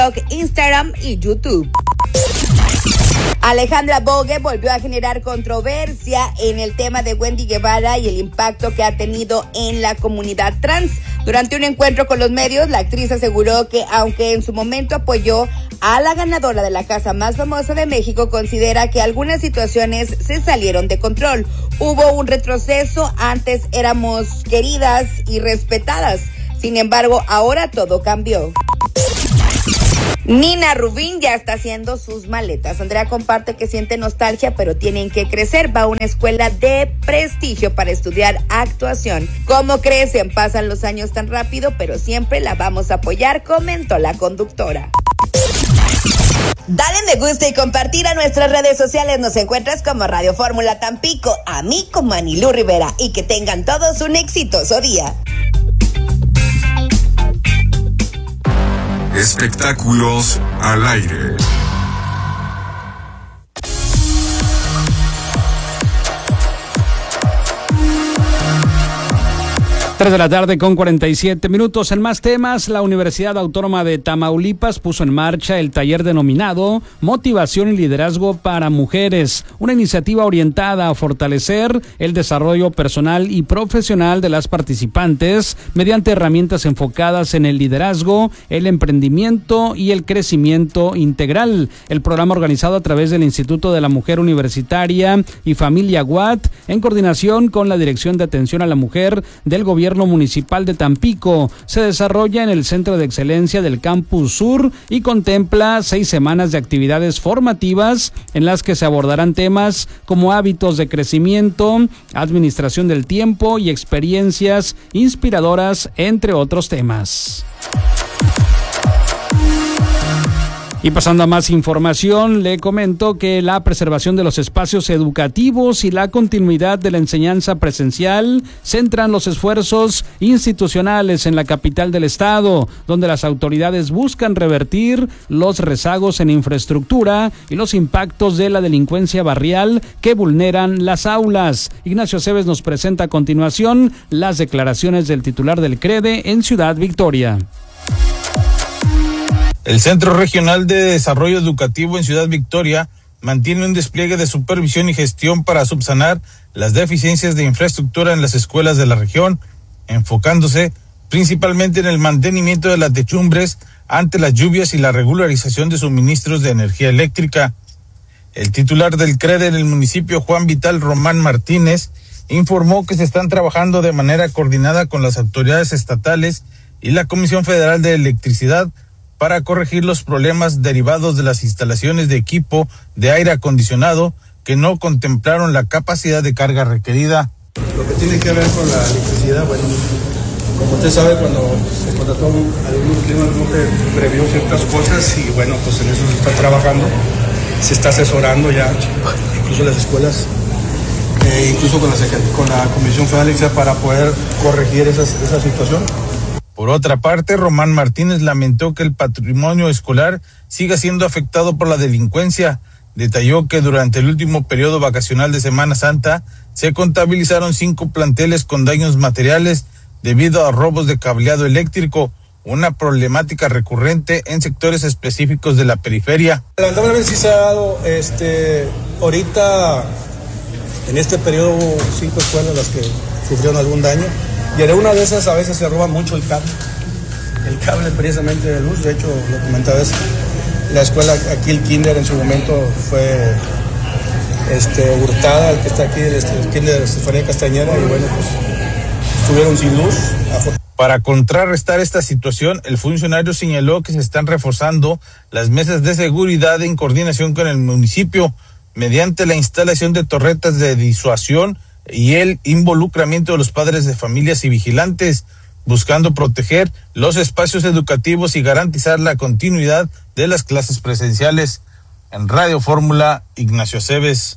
Instagram y YouTube. Alejandra Bogue volvió a generar controversia en el tema de Wendy Guevara y el impacto que ha tenido en la comunidad trans. Durante un encuentro con los medios, la actriz aseguró que aunque en su momento apoyó a la ganadora de la casa más famosa de México, considera que algunas situaciones se salieron de control. Hubo un retroceso, antes éramos queridas y respetadas. Sin embargo, ahora todo cambió. Nina Rubín ya está haciendo sus maletas. Andrea comparte que siente nostalgia, pero tienen que crecer. Va a una escuela de prestigio para estudiar actuación. ¿Cómo crecen? Pasan los años tan rápido, pero siempre la vamos a apoyar, comentó la conductora. Dale me gusta y compartir a nuestras redes sociales. Nos encuentras como Radio Fórmula Tampico, a mí como Anilú Rivera, y que tengan todos un exitoso día. Espectáculos al aire. 3 de la tarde con 47 minutos. En más temas, la Universidad Autónoma de Tamaulipas puso en marcha el taller denominado Motivación y Liderazgo para Mujeres, una iniciativa orientada a fortalecer el desarrollo personal y profesional de las participantes mediante herramientas enfocadas en el liderazgo, el emprendimiento y el crecimiento integral. El programa, organizado a través del Instituto de la Mujer Universitaria y Familia Watt, en coordinación con la Dirección de Atención a la Mujer del Gobierno Municipal de Tampico, se desarrolla en el Centro de Excelencia del Campus Sur y contempla 6 semanas de actividades formativas en las que se abordarán temas como hábitos de crecimiento, administración del tiempo y experiencias inspiradoras, entre otros temas. Y pasando a más información, le comento que la preservación de los espacios educativos y la continuidad de la enseñanza presencial centran los esfuerzos institucionales en la capital del estado, donde las autoridades buscan revertir los rezagos en infraestructura y los impactos de la delincuencia barrial que vulneran las aulas. Ignacio Aceves nos presenta a continuación las declaraciones del titular del CREDE en Ciudad Victoria. El Centro Regional de Desarrollo Educativo en Ciudad Victoria mantiene un despliegue de supervisión y gestión para subsanar las deficiencias de infraestructura en las escuelas de la región, enfocándose principalmente en el mantenimiento de las techumbres ante las lluvias y la regularización de suministros de energía eléctrica. El titular del CREDE en el municipio, Juan Vital Román Martínez, informó que se están trabajando de manera coordinada con las autoridades estatales y la Comisión Federal de Electricidad para corregir los problemas derivados de las instalaciones de equipo de aire acondicionado que no contemplaron la capacidad de carga requerida. Lo que tiene que ver con la electricidad, bueno, como usted sabe, cuando se contrató algún clima, no se previó ciertas cosas y bueno, pues en eso se está trabajando, se está asesorando ya, incluso las escuelas, incluso con la Comisión Federal para poder corregir esa situación. Por otra parte, Román Martínez lamentó que el patrimonio escolar siga siendo afectado por la delincuencia. Detalló que durante el último periodo vacacional de Semana Santa se contabilizaron 5 planteles con daños materiales debido a robos de cableado eléctrico, una problemática recurrente en sectores específicos de la periferia. Lamentablemente sí se ha dado, ahorita en este periodo hubo 5 escuelas las que sufrieron algún daño. Y en una de esas a veces se roba mucho el cable precisamente de luz. De hecho, lo comentaba, la escuela, aquí el kinder en su momento fue hurtada, el que está aquí, el kinder Estefanía Castañeda, y bueno, pues estuvieron sin luz. Para contrarrestar esta situación, el funcionario señaló que se están reforzando las mesas de seguridad en coordinación con el municipio mediante la instalación de torretas de disuasión y el involucramiento de los padres de familias y vigilantes, buscando proteger los espacios educativos y garantizar la continuidad de las clases presenciales. En Radio Fórmula, Ignacio Aceves.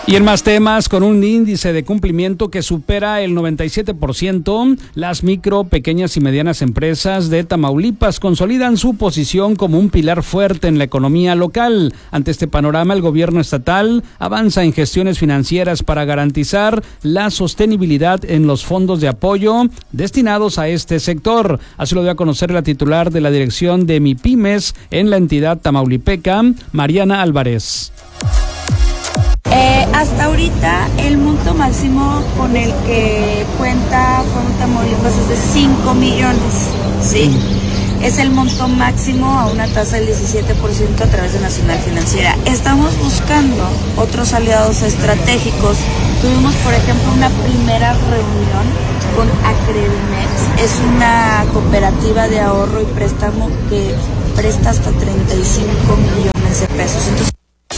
Y en más temas, con un índice de cumplimiento que supera el 97%, las micro, pequeñas y medianas empresas de Tamaulipas consolidan su posición como un pilar fuerte en la economía local. Ante este panorama, el gobierno estatal avanza en gestiones financieras para garantizar la sostenibilidad en los fondos de apoyo destinados a este sector. Así lo dio a conocer la titular de la dirección de MIPYMES en la entidad tamaulipeca, Mariana Álvarez. Hasta ahorita el monto máximo con el que cuenta Fondo Tamaulipas es de 5 millones, ¿sí? Es el monto máximo a una tasa del 17% a través de Nacional Financiera. Estamos buscando otros aliados estratégicos. Tuvimos, por ejemplo, una primera reunión con Acredimex. Es una cooperativa de ahorro y préstamo que presta hasta 35 millones de pesos. Entonces,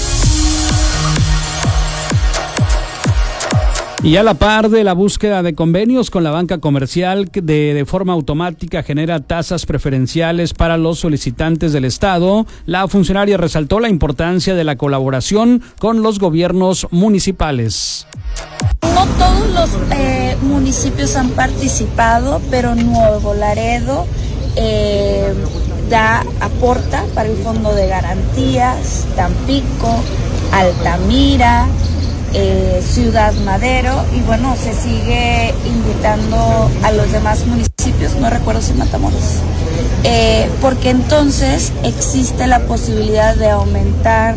y a la par de la búsqueda de convenios con la banca comercial que de forma automática genera tasas preferenciales para los solicitantes del Estado, la funcionaria resaltó la importancia de la colaboración con los gobiernos municipales. no todos los municipios han participado, pero Nuevo Laredo aporta para el Fondo de Garantías, Tampico, Altamira, Ciudad Madero, y bueno, se sigue invitando a los demás municipios, no recuerdo si Matamoros, porque entonces existe la posibilidad de aumentar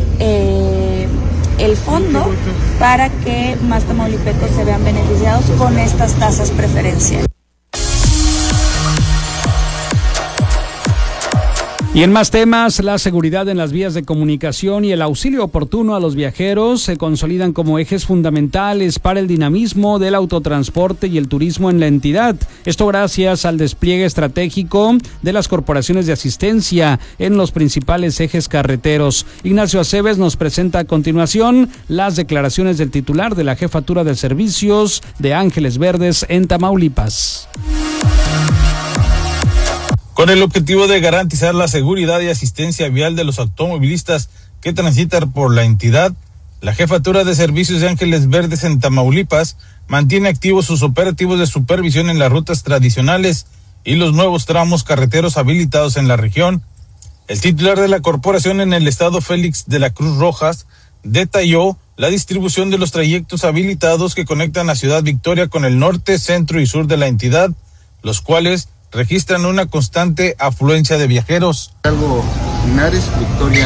el fondo para que más tamaulipecos se vean beneficiados con estas tasas preferenciales. Y en más temas, la seguridad en las vías de comunicación y el auxilio oportuno a los viajeros se consolidan como ejes fundamentales para el dinamismo del autotransporte y el turismo en la entidad. Esto gracias al despliegue estratégico de las corporaciones de asistencia en los principales ejes carreteros. Ignacio Aceves nos presenta a continuación las declaraciones del titular de la Jefatura de Servicios de Ángeles Verdes en Tamaulipas. Con el objetivo de garantizar la seguridad y asistencia vial de los automovilistas que transitan por la entidad, la Jefatura de Servicios de Ángeles Verdes en Tamaulipas mantiene activos sus operativos de supervisión en las rutas tradicionales y los nuevos tramos carreteros habilitados en la región. El titular de la corporación en el estado, Félix de la Cruz Rojas, detalló la distribución de los trayectos habilitados que conectan a Ciudad Victoria con el norte, centro y sur de la entidad, los cuales registran una constante afluencia de viajeros. Algo Linares, Victoria,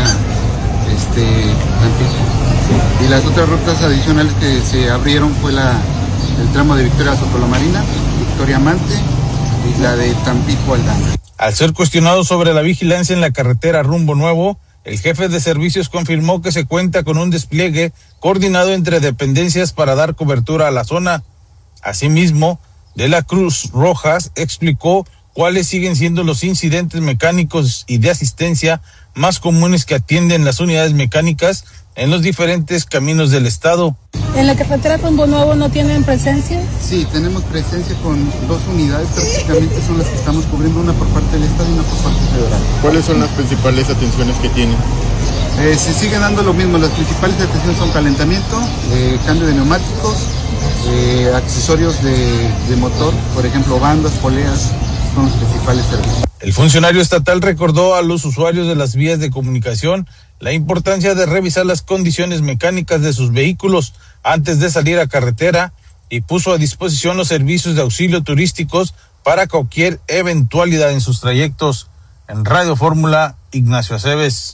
Tampico. Y las otras rutas adicionales que se abrieron fue el tramo de Victoria a Socolomarina, Victoria Mante y la de Tampico Aldana. Al ser cuestionado sobre la vigilancia en la carretera Rumbo Nuevo, el jefe de servicios confirmó que se cuenta con un despliegue coordinado entre dependencias para dar cobertura a la zona. Asimismo, de la Cruz Rojas explicó cuáles siguen siendo los incidentes mecánicos y de asistencia más comunes que atienden las unidades mecánicas en los diferentes caminos del estado. ¿En la carretera Rumbo Nuevo no tienen presencia? Sí, tenemos presencia con 2 unidades, prácticamente son las que estamos cubriendo, una por parte del estado y una por parte federal. ¿Cuáles son las principales atenciones que tienen? Se sigue dando lo mismo, las principales atenciones son calentamiento, cambio de neumáticos, accesorios de motor, por ejemplo bandas, poleas, son los principales servicios. El funcionario estatal recordó a los usuarios de las vías de comunicación la importancia de revisar las condiciones mecánicas de sus vehículos antes de salir a carretera y puso a disposición los servicios de auxilio turísticos para cualquier eventualidad en sus trayectos. En Radio Fórmula, Ignacio Aceves.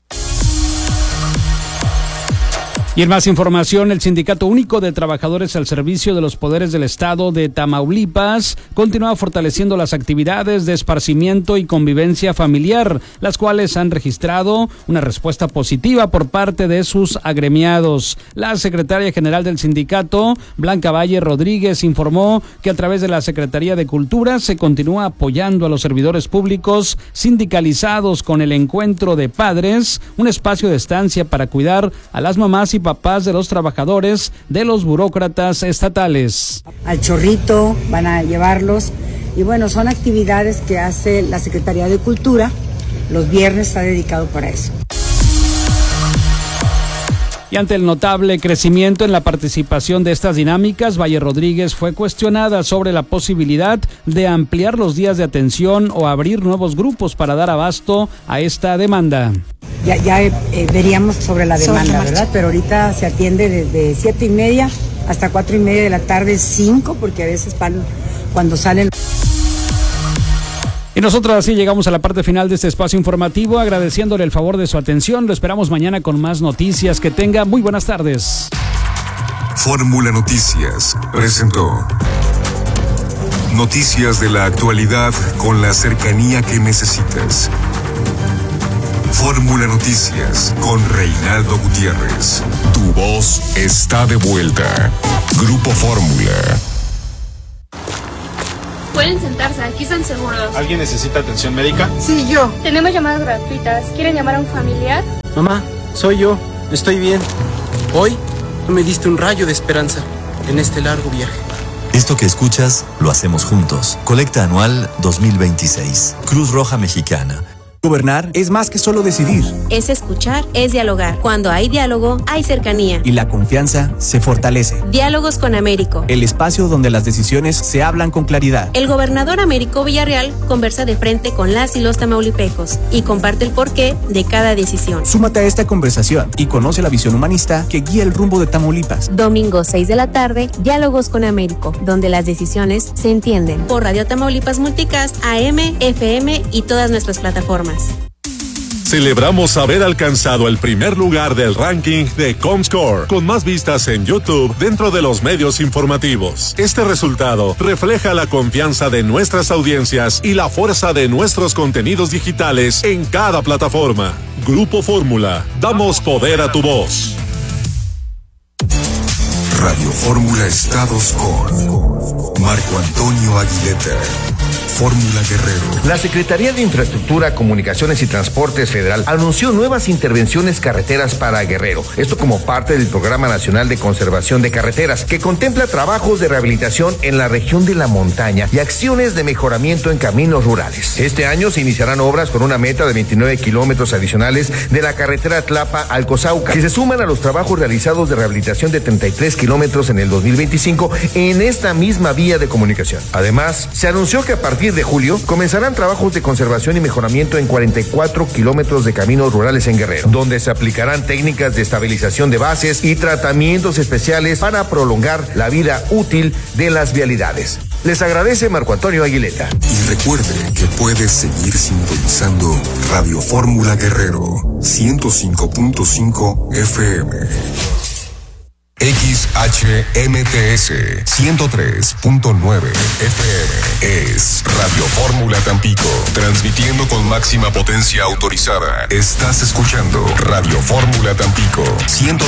Y en más información, el Sindicato Único de Trabajadores al Servicio de los Poderes del Estado de Tamaulipas continúa fortaleciendo las actividades de esparcimiento y convivencia familiar, las cuales han registrado una respuesta positiva por parte de sus agremiados. La secretaria general del sindicato, Blanca Valle Rodríguez, informó que a través de la Secretaría de Cultura se continúa apoyando a los servidores públicos sindicalizados con el Encuentro de Padres, un espacio de estancia para cuidar a las mamás y papás de los trabajadores de los burócratas estatales. Al Chorrito van a llevarlos y bueno, son actividades que hace la Secretaría de Cultura. Los viernes está dedicado para eso. Y ante el notable crecimiento en la participación de estas dinámicas, Valle Rodríguez fue cuestionada sobre la posibilidad de ampliar los días de atención o abrir nuevos grupos para dar abasto a esta demanda. Ya veríamos sobre la demanda, ¿verdad? Pero ahorita se atiende desde 7:30 hasta 4:30 de la tarde, 5, porque a veces van cuando salen. Y nosotros así llegamos a la parte final de este espacio informativo, agradeciéndole el favor de su atención. Lo esperamos mañana con más noticias. Que tenga muy buenas tardes. Fórmula Noticias presentó noticias de la actualidad con la cercanía que necesitas. Fórmula Noticias con Reinaldo Gutiérrez. Tu voz está de vuelta. Grupo Fórmula. Pueden sentarse, aquí están seguros. ¿Alguien necesita atención médica? Sí, yo. Tenemos llamadas gratuitas. ¿Quieren llamar a un familiar? Mamá, soy yo. Estoy bien. Hoy tú me diste un rayo de esperanza en este largo viaje. Esto que escuchas lo hacemos juntos. Colecta anual 2026. Cruz Roja Mexicana. Gobernar es más que solo decidir. Es escuchar, es dialogar. Cuando hay diálogo, hay cercanía. Y la confianza se fortalece. Diálogos con Américo. El espacio donde las decisiones se hablan con claridad. El gobernador Américo Villarreal conversa de frente con las y los tamaulipecos y comparte el porqué de cada decisión. Súmate a esta conversación y conoce la visión humanista que guía el rumbo de Tamaulipas. Domingo 6 de la tarde, Diálogos con Américo, donde las decisiones se entienden. Por Radio Tamaulipas Multicast, AM, FM y todas nuestras plataformas. Celebramos haber alcanzado el primer lugar del ranking de Comscore, con más vistas en YouTube dentro de los medios informativos. Este resultado refleja la confianza de nuestras audiencias y la fuerza de nuestros contenidos digitales en cada plataforma. Grupo Fórmula, damos poder a tu voz. Radio Fórmula Estados con Marco Antonio Aguileta. Fórmula Guerrero. La Secretaría de Infraestructura, Comunicaciones y Transportes Federal anunció nuevas intervenciones carreteras para Guerrero. Esto como parte del Programa Nacional de Conservación de Carreteras, que contempla trabajos de rehabilitación en la región de la montaña y acciones de mejoramiento en caminos rurales. Este año se iniciarán obras con una meta de 29 kilómetros adicionales de la carretera Tlapa-Alcozauca, que se suman a los trabajos realizados de rehabilitación de 33 kilómetros en el 2025 en esta misma vía de comunicación. Además, se anunció que a partir de julio comenzarán trabajos de conservación y mejoramiento en 44 kilómetros de caminos rurales en Guerrero, donde se aplicarán técnicas de estabilización de bases y tratamientos especiales para prolongar la vida útil de las vialidades. Les agradece Marco Antonio Aguileta. Y recuerde que puedes seguir sintonizando Radio Fórmula Guerrero 105.5 FM. XHMTS 103.9 FM es Radio Fórmula Tampico, transmitiendo con máxima potencia autorizada. Estás escuchando Radio Fórmula Tampico 103.9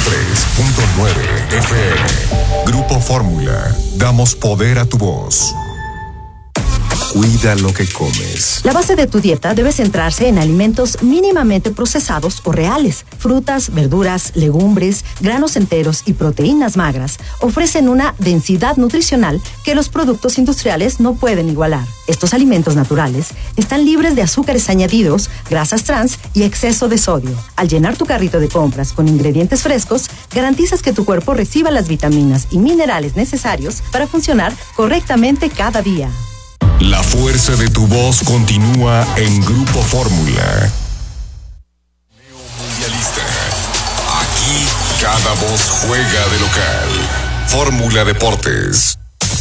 FM. Grupo Fórmula, damos poder a tu voz. Cuida lo que comes. La base de tu dieta debe centrarse en alimentos mínimamente procesados o reales. Frutas, verduras, legumbres, granos enteros y proteínas magras ofrecen una densidad nutricional que los productos industriales no pueden igualar. Estos alimentos naturales están libres de azúcares añadidos, grasas trans y exceso de sodio. Al llenar tu carrito de compras con ingredientes frescos, garantizas que tu cuerpo reciba las vitaminas y minerales necesarios para funcionar correctamente cada día. La fuerza de tu voz continúa en Grupo Fórmula. Mundialista. Aquí cada voz juega de local. Fórmula Deportes.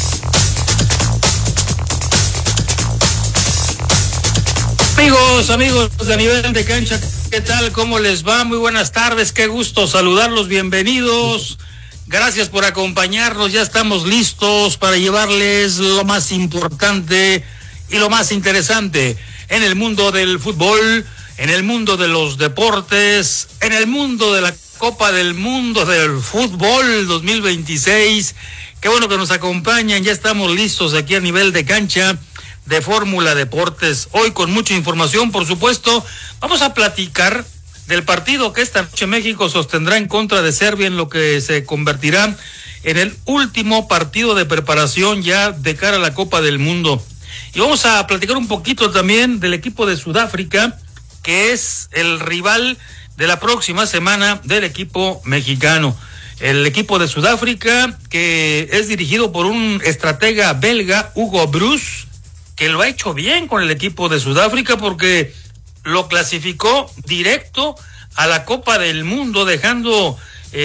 Amigos de Nivel de Cancha, ¿qué tal? ¿Cómo les va? Muy buenas tardes, qué gusto saludarlos, bienvenidos. Gracias por acompañarnos, ya estamos listos para llevarles lo más importante y lo más interesante en el mundo del fútbol, en el mundo de los deportes, en el mundo de la Copa del Mundo del Fútbol 2026. Qué bueno que nos acompañan, ya estamos listos aquí a Nivel de Cancha de Fórmula Deportes. Hoy con mucha información, por supuesto, vamos a platicar del partido que esta noche México sostendrá en contra de Serbia, en lo que se convertirá en el último partido de preparación ya de cara a la Copa del Mundo. Y vamos a platicar un poquito también del equipo de Sudáfrica, que es el rival de la próxima semana del equipo mexicano. El equipo de Sudáfrica, que es dirigido por un estratega belga, Hugo Broos, que lo ha hecho bien con el equipo de Sudáfrica porque lo clasificó directo a la Copa del Mundo, dejando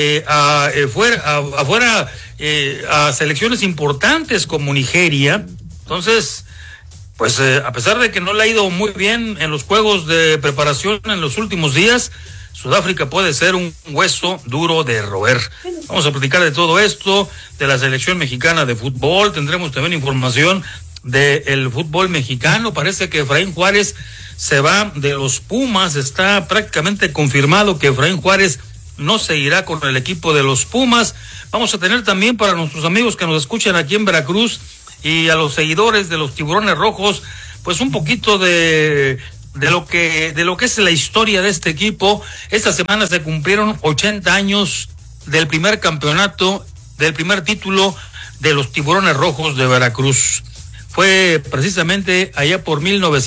afuera a selecciones importantes como Nigeria. Entonces, pues a pesar de que no le ha ido muy bien en los juegos de preparación en los últimos días, Sudáfrica puede ser un hueso duro de roer. Vamos a platicar de todo esto, de la selección mexicana de fútbol. Tendremos también información del fútbol mexicano. Parece que Efraín Juárez se va de los Pumas. Está prácticamente confirmado que Efraín Juárez no se irá con el equipo de los Pumas. Vamos a tener también para nuestros amigos que nos escuchan aquí en Veracruz y a los seguidores de los Tiburones Rojos, pues un poquito de lo que es la historia de este equipo. Esta semana se cumplieron 80 años del primer campeonato, del primer título de los Tiburones Rojos de Veracruz. Fue precisamente allá por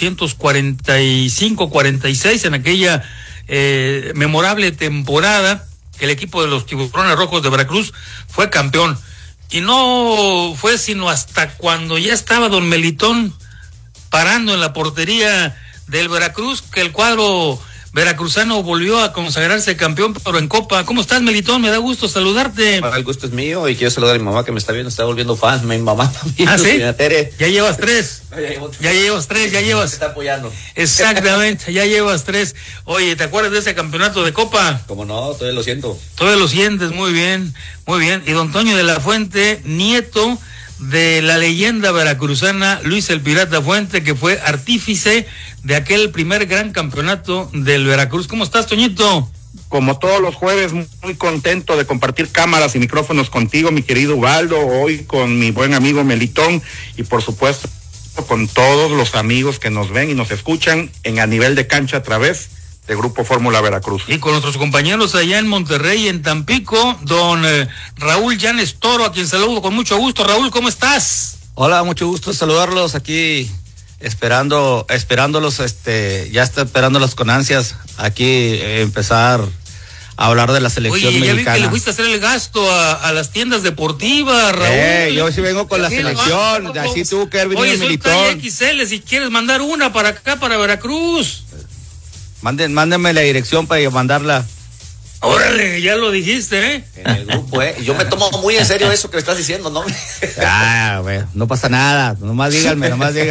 1945-46, en aquella memorable temporada, que el equipo de los Tiburones Rojos de Veracruz fue campeón. Y no fue sino hasta cuando ya estaba don Melitón parando en la portería del Veracruz que el cuadro veracruzano volvió a consagrarse campeón, pero en Copa. ¿Cómo estás, Melitón? Me da gusto saludarte. El gusto es mío y quiero saludar a mi mamá que me está viendo, está volviendo fan. Mi mamá también. ¿Ah, sí? Ya llevas 3. Ya llevas 3. Me está apoyando. Exactamente, ya llevas 3. Oye, ¿te acuerdas de ese campeonato de Copa? Como no, todavía lo siento. Todavía lo sientes, muy bien, muy bien. Y don Toño de la Fuente, nieto de la leyenda veracruzana Luis el Pirata Fuente, que fue artífice de aquel primer gran campeonato del Veracruz. ¿Cómo estás, Toñito? Como todos los jueves, muy contento de compartir cámaras y micrófonos contigo, mi querido Ubaldo, hoy con mi buen amigo Melitón y por supuesto con todos los amigos que nos ven y nos escuchan en A Nivel de Cancha a través de Grupo Fórmula Veracruz. Y con nuestros compañeros allá en Monterrey y en Tampico, don Raúl Llanes Toro, a quien saludo con mucho gusto. Raúl, ¿cómo estás? Hola, mucho gusto saludarlos aquí, esperándolos, ya está esperándolos con ansias aquí empezar a hablar de la selección mexicana. Oye, ya vi que le fuiste a hacer el gasto a las tiendas deportivas, Raúl. Yo sí vengo con la selección, así tuvo que haber venido Melitón. Oye, XL, si quieres mandar una para acá, para Veracruz. Mándenme la dirección para mandarla. Órale, ya lo dijiste, ¿eh? En el grupo, Yo me tomo muy en serio eso que me estás diciendo, ¿no? Bueno, no pasa nada, nomás díganme.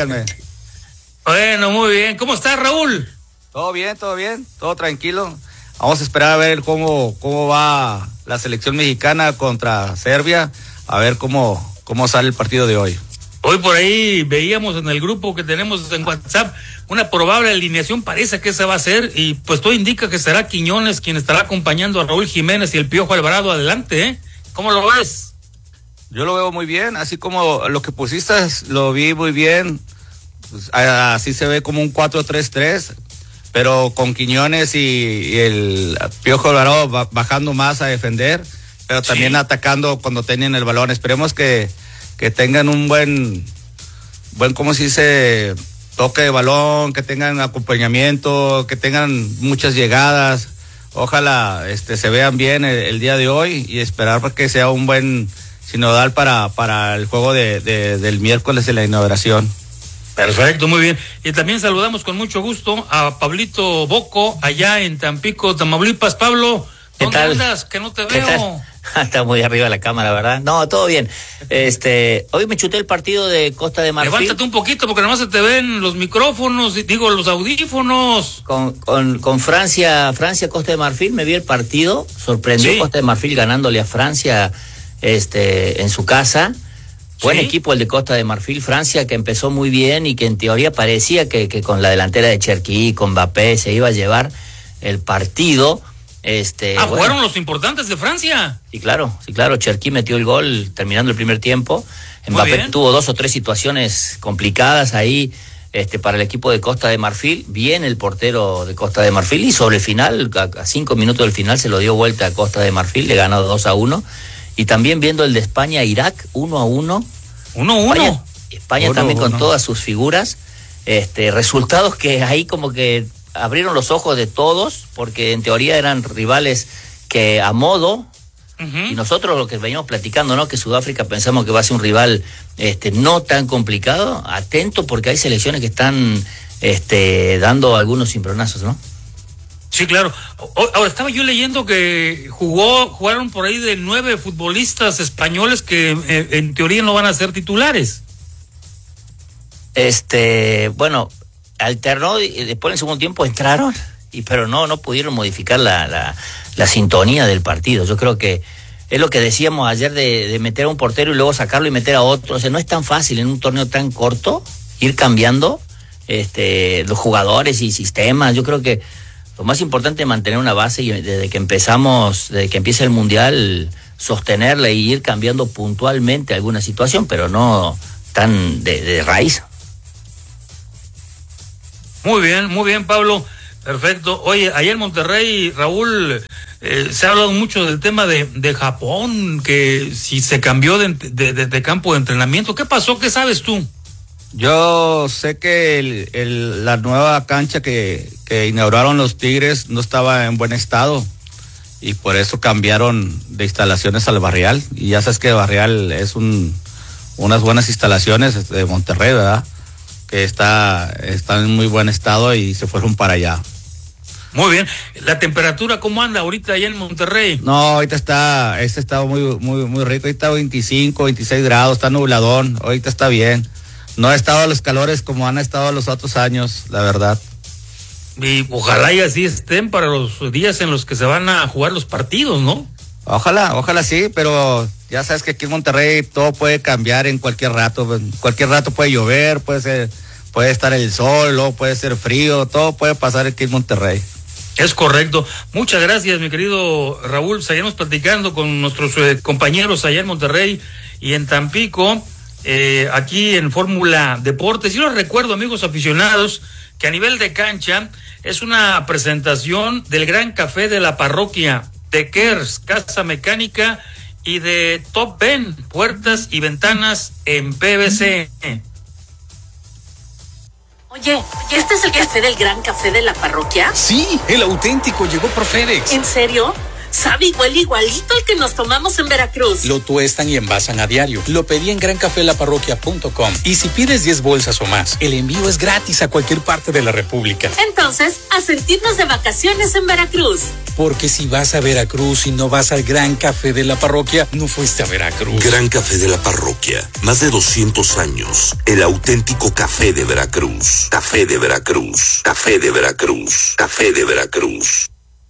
Bueno, muy bien. ¿Cómo estás, Raúl? Todo bien, todo tranquilo. Vamos a esperar a ver cómo va la selección mexicana contra Serbia, a ver cómo sale el partido de hoy. Hoy por ahí veíamos en el grupo que tenemos en WhatsApp una probable alineación, parece que esa va a ser, y pues todo indica que será Quiñones quien estará acompañando a Raúl Jiménez y el Piojo Alvarado adelante, ¿eh? ¿Cómo lo ves? Yo lo veo muy bien, así como lo que pusiste, lo vi muy bien, pues, así se ve como un 4-3-3, pero con Quiñones y el Piojo Alvarado bajando más a defender, pero también atacando cuando tienen el balón. Esperemos que tengan un buen, ¿cómo se dice? Toque de balón, que tengan acompañamiento, que tengan muchas llegadas. Ojalá se vean bien el día de hoy y esperar para que sea un buen sinodal para el juego del miércoles de la inauguración. Perfecto, muy bien. Y también saludamos con mucho gusto a Pablito Boco, allá en Tampico, Tamaulipas. Pablo, ¿dónde andas? Que no te veo. Está muy arriba la cámara, ¿verdad? No, todo bien. Hoy me chuté el partido de Costa de Marfil. Levántate un poquito porque nomás se te ven los micrófonos, los audífonos. Con Francia, Costa de Marfil, me vi el partido. Sorprendió Costa de Marfil ganándole a Francia en su casa. Buen equipo el de Costa de Marfil. Francia, que empezó muy bien y que en teoría parecía que con la delantera de Cherki, con Mbappé, se iba a llevar el partido. ¿Fueron los importantes de Francia? Sí, claro, Cherki metió el gol terminando el primer tiempo. Mbappé tuvo 2 o 3 situaciones complicadas ahí para el equipo de Costa de Marfil. Bien el portero de Costa de Marfil, y sobre el final, a 5 minutos del final, se lo dio vuelta a Costa de Marfil, le ganó 2-1. Y también viendo el de España-Irak, 1-1. 1-1. España también con todas sus figuras. Resultados que ahí como que abrieron los ojos de todos, porque en teoría eran rivales que a modo, y nosotros lo que veníamos platicando, ¿no? Que Sudáfrica pensamos que va a ser un rival no tan complicado. Atento, porque hay selecciones que están dando algunos cimbronazos, ¿no? Sí, claro. Ahora, estaba yo leyendo que jugaron por ahí de 9 futbolistas españoles que en teoría no van a ser titulares. Bueno, alternó y después en el segundo tiempo entraron, pero no pudieron modificar la sintonía del partido. Yo creo que es lo que decíamos ayer de meter a un portero y luego sacarlo y meter a otro. O sea, no es tan fácil en un torneo tan corto ir cambiando los jugadores y sistemas. Yo creo que lo más importante es mantener una base y desde que empieza el Mundial, sostenerla y ir cambiando puntualmente alguna situación, pero no tan de raíz. Muy bien, Pablo. Perfecto. Oye, ayer en Monterrey, Raúl, se ha hablado mucho del tema de Japón, que si se cambió de campo de entrenamiento. ¿Qué pasó? ¿Qué sabes tú? Yo sé que la nueva cancha que inauguraron los Tigres no estaba en buen estado y por eso cambiaron de instalaciones al Barrial. Y ya sabes que Barrial es unas buenas instalaciones de Monterrey, ¿verdad? Que está en muy buen estado y se fueron para allá. Muy bien. ¿La temperatura cómo anda ahorita allá en Monterrey? No, ahorita está muy rico. Ahorita 25, 26 grados, está nubladón. Ahorita está bien. No ha estado a los calores como han estado los otros años, la verdad. Y ojalá y así estén para los días en los que se van a jugar los partidos, ¿no? Ojalá sí, pero ya sabes que aquí en Monterrey todo puede cambiar en cualquier rato. En cualquier rato puede llover, puede estar el sol, luego puede ser frío, todo puede pasar aquí en Monterrey. Es correcto. Muchas gracias, mi querido Raúl. Seguimos platicando con nuestros compañeros allá en Monterrey y en Tampico, aquí en Fórmula Deportes. Yo les recuerdo, amigos aficionados, que a nivel de cancha es una presentación del Gran Café de la Parroquia, de Kers, Casa Mecánica, y de Top Ben, puertas y ventanas en PVC. Oye, ¿este es el café del Gran Café de la Parroquia? Sí, el auténtico, llegó por FedEx. ¿En serio? Sabe igualito al que nos tomamos en Veracruz. Lo tuestan y envasan a diario. Lo pedí en grancafelaparroquia.com. Y si pides 10 bolsas o más, el envío es gratis a cualquier parte de la República. Entonces, a sentirnos de vacaciones en Veracruz. Porque si vas a Veracruz y no vas al Gran Café de la Parroquia, no fuiste a Veracruz. Gran Café de la Parroquia. Más de 200 años. El auténtico café de Veracruz. Café de Veracruz. Café de Veracruz. Café de Veracruz.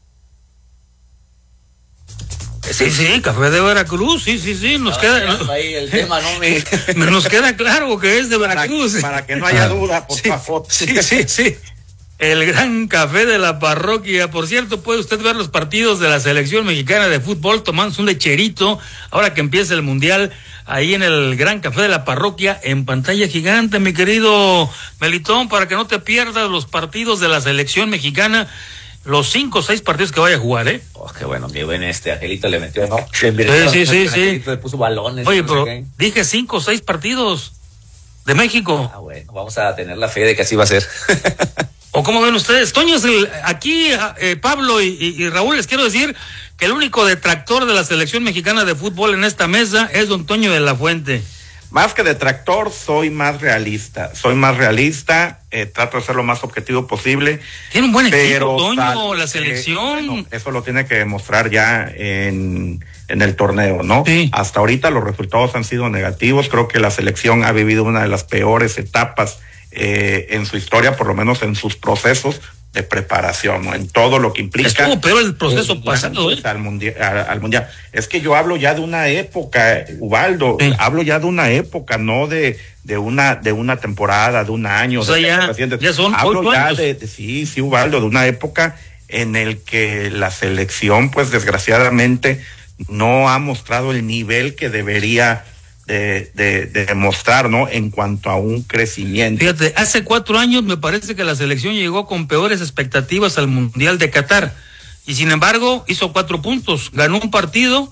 Sí, Café de Veracruz, sí, nos queda... Ahí el tema, nos queda claro que es de Veracruz. Para que no haya duda, por favor. Sí. El Gran Café de la Parroquia. Por cierto, puede usted ver los partidos de la selección mexicana de fútbol tomándose un lecherito, ahora que empieza el Mundial, ahí en el Gran Café de la Parroquia, en pantalla gigante, mi querido Melitón, para que no te pierdas los partidos de la selección mexicana, los 5 o 6 partidos que vaya a jugar, ¿eh? Oh, qué bueno, mi buen Angelito le metió, ¿no? Sí. Le puso balones. Oye, pero dije 5 o 6 partidos de México. Bueno, vamos a tener la fe de que así va a ser. ¿O cómo ven ustedes? Toño, aquí Pablo y Raúl, les quiero decir que el único detractor de la selección mexicana de fútbol en esta mesa es don Toño de la Fuente. Más que detractor, soy más realista. Trato de ser lo más objetivo posible. Tiene un buen equipo, Toño, la selección. Bueno, eso lo tiene que demostrar ya en el torneo, ¿no? Sí. Hasta ahorita los resultados han sido negativos. Creo que la selección ha vivido una de las peores etapas en su historia, por lo menos en sus procesos de preparación, ¿no? En todo lo que implica. Estuvo peor el proceso pasado, al mundial. Es que yo hablo ya de una época, Ubaldo, hablo ya de una época, no de una temporada, de un año. O sea, ya son 8 años. Sí, Ubaldo, de una época en el que la selección, pues desgraciadamente, no ha mostrado el nivel que debería de demostrar, ¿no? En cuanto a un crecimiento. Fíjate, hace 4 años me parece que la selección llegó con peores expectativas al Mundial de Qatar y sin embargo hizo 4 puntos, ganó un partido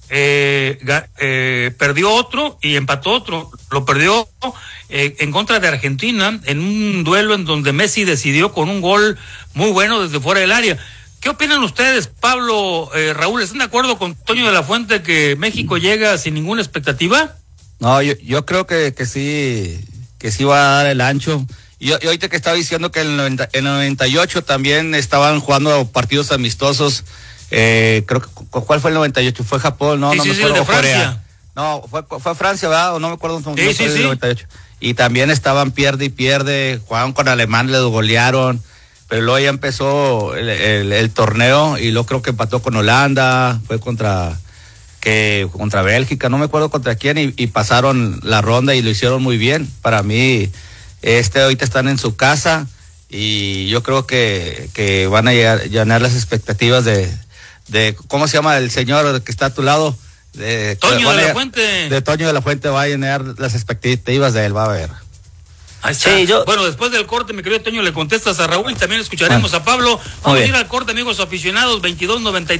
perdió otro y empató otro. Lo perdió en contra de Argentina en un duelo en donde Messi decidió con un gol muy bueno desde fuera del área. ¿Qué opinan ustedes, Pablo, Raúl? ¿Están de acuerdo con Toño de la Fuente que México llega sin ninguna expectativa? No, yo creo que sí va a dar el ancho. Y ahorita que estaba diciendo que en el 98 también estaban jugando partidos amistosos. Creo que ¿cuál fue el 98? Fue Japón, ¿no? Sí, no sí, me sí, acuerdo, el de Francia. Corea. No, fue Francia, ¿verdad? O no me acuerdo. Sí. 98. Y también estaban pierde, jugaban con Alemania, les golearon, pero luego ya empezó el torneo y luego creo que empató con Holanda, fue contra Bélgica, no me acuerdo contra quién, y pasaron la ronda y lo hicieron muy bien. Para mí, ahorita están en su casa y yo creo que van a llenar las expectativas de ¿cómo se llama el señor que está a tu lado? Toño de la Fuente. De Toño de la Fuente va a llenar las expectativas de él, va a ver. Ahí está. Sí, bueno, después del corte, mi querido Toño, le contestas a Raúl y también escucharemos a Pablo. Vamos a ir al corte, amigos aficionados, 22:93.